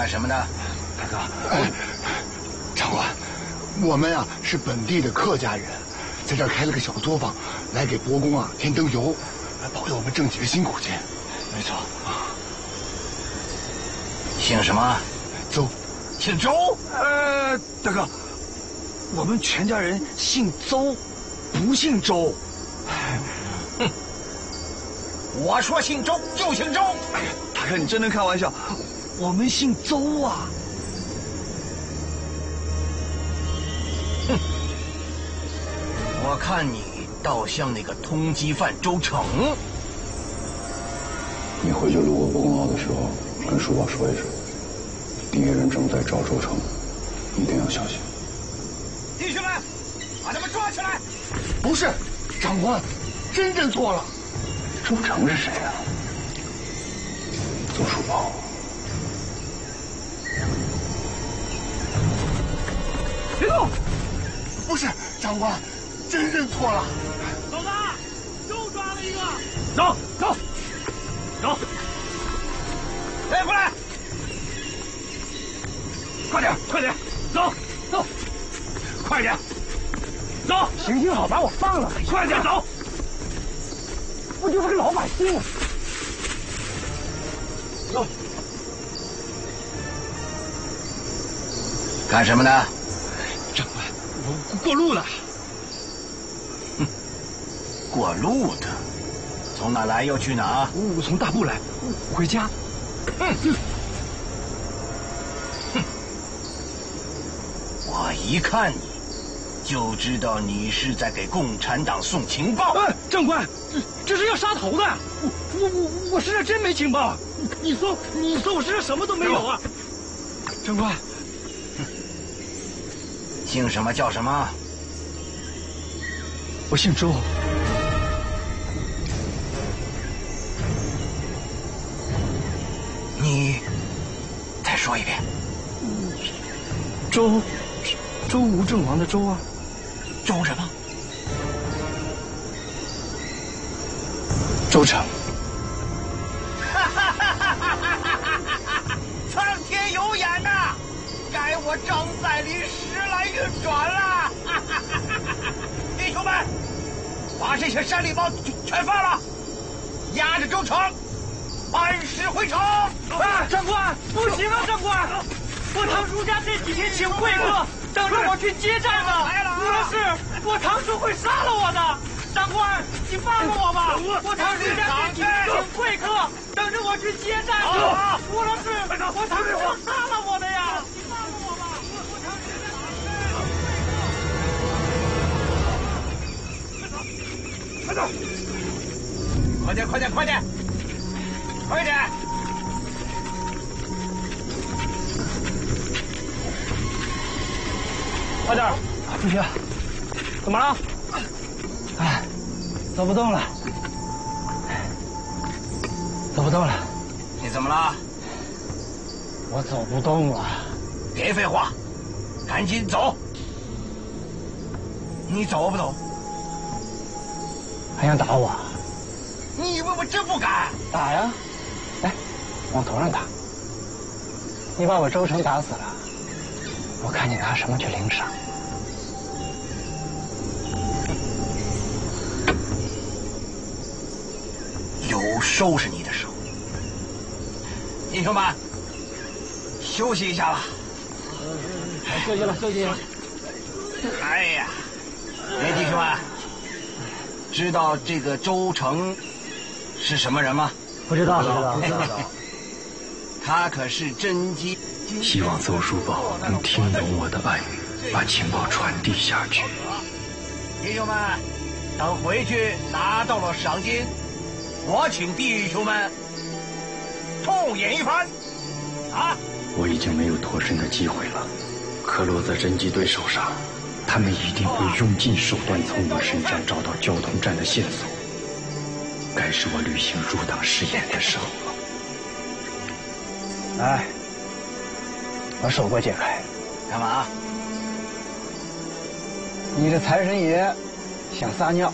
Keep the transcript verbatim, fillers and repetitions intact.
干什么的？ 大哥，哎，长官，我们啊是本地的客家人，在这儿开了个小作坊，来给伯公啊添灯油，保佑我们挣几个辛苦钱。 没错。姓什么？ 邹。 姓周？ 呃，大哥，我们全家人姓邹，不姓周。 哼，我说姓周就姓周。 哎呀，大哥，你真能开玩笑，我们姓邹啊。 哼，我看你倒像那个通缉犯周成。 你回去路过伯公坳的时候，跟叔宝说一声，敌人正在找周成，一定要小心。 弟兄们，把他们抓起来！ 不是，长官，真认错了。 周成是谁啊？邹叔宝。 别动！ 不是，长官，真认错了。 老大，又抓了一个。 走走走！ 哎，过来！ 快点，快点，走走，快点，走！行行好，把我放了，快点走！我就是个老百姓。走。 干什么呢？ 长官，我过路了。 哼，过路的，从哪来又去哪？ 我从大部来，回家。 哼哼，我一看你，就知道你是在给共产党送情报。 哎，长官，这这是要杀头的。我我我我身上真没情报。你说你说我身上什么都没有啊？长官。 姓什么叫什么？ 我姓周。 你再说一遍。 周周吴郑王的周啊。 周什么？ 周成。 苍天有眼呐！该我张载林时来运转了！弟兄们，把这些山里猫全放了，押着周成按时回城。 哎，长官，不行啊，长官，我堂叔家这几天请贵客，等着我去接战呢。出了事，我堂叔会杀了我的。长官，你放了我吧！我堂叔家这几天请贵客，等着我去接战呢。出了事，我堂叔会杀了我的呀！你放了我吧！我堂叔家快走！ 快点，快点，快点，快点！ 快点！不行，怎么了？哎，走不动了，走不动了。 你怎么了？ 我走不动了。 别废话，赶紧走！你走不走？ 还想打我？ 你以为我真不敢？ 打呀！来，往头上打。你把我周成打死了，我看你拿什么去领赏。 有收拾你的时候。弟兄们，休息一下吧。 休息了，休息了。 哎呀，哎，弟兄们，知道这个周成是什么人吗？ 不知道，不知道， 不知道。他可是真机。 希望邹叔宝能听懂我的暗语，把情报传递下去。 弟兄们，等回去拿到了赏金，我请弟兄们痛饮一番。啊！ 我已经没有脱身的机会了，可落在侦缉队手上，他们一定会用尽手段从我身上找到交通站的线索。该是我履行入党誓言的时候了。 来，把手给我解开。 干嘛？ 你的财神爷想撒尿。